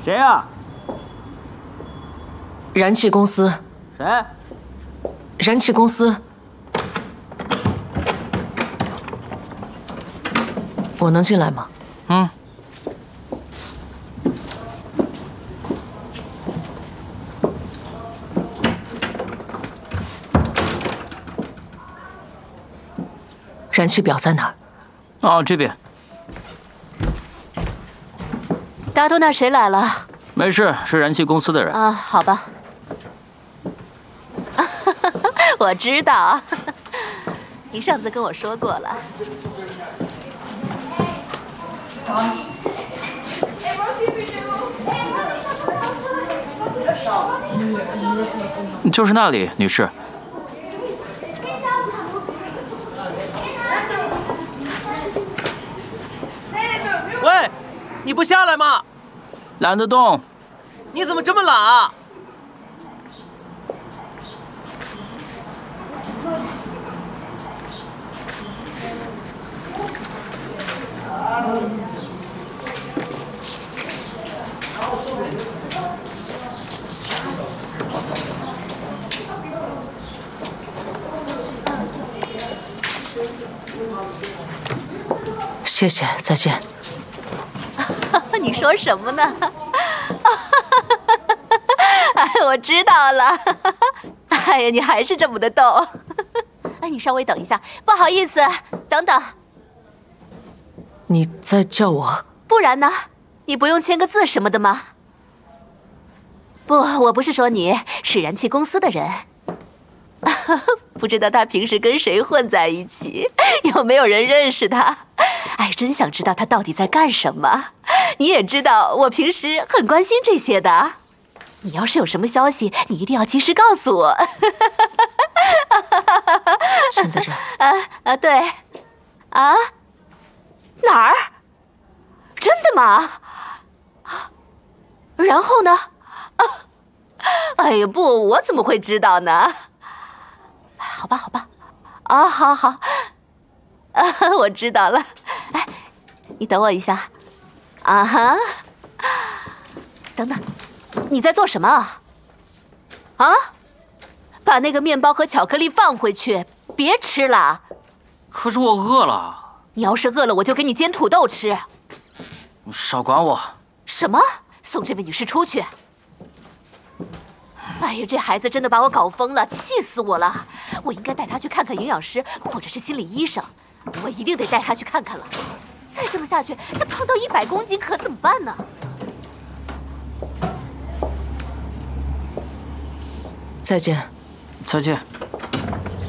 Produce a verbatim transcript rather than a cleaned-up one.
谁呀？ 燃气公司。 谁？ 燃气公司。我能进来吗？ 嗯。 燃气表在哪儿？ 哦，这边。 大头，那谁来了？ 没事，是燃气公司的人。 啊，好吧。我知道，你上次跟我说过了。 就是那里，女士。 喂，你不下来吗？ 懒得动。 你怎么这么懒啊？ 谢谢，再见。 你说什么呢？哎，我知道了。哎呀，你还是这么的逗。哎，你稍微等一下，不好意思，等等。 你在叫我？ 不然呢？你不用签个字什么的吗？不，我不是说你，是燃气公司的人。不知道他平时跟谁混在一起，有没有人认识他？哎，真想知道他到底在干什么。你也知道，我平时很关心这些的。你要是有什么消息，你一定要及时告诉我。 现在这儿？ 啊啊，对。啊？哪儿？真的吗？然后呢？啊，哎呀，不，我怎么会知道呢？好吧，好吧，啊，好好，啊，我知道了。哎，你等我一下。啊哈，等等，你在做什么啊？啊？把那个面包和巧克力放回去，别吃了。 可是我饿了。 你要是饿了，我就给你煎土豆吃。 少管我。 什么？送这位女士出去。哎呀，这孩子真的把我搞疯了，气死我了！我应该带他去看看营养师或者是心理医生，我一定得带他去看看了。再这么下去，他胖到一百公斤可怎么办呢？ 再见。 再见。